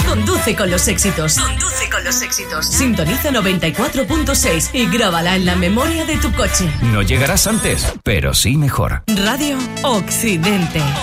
Conduce con los éxitos. Conduce con los éxitos. Sintoniza 94.6 y grábala en la memoria de tu coche. No llegarás antes, pero sí mejor. Radio Occidente.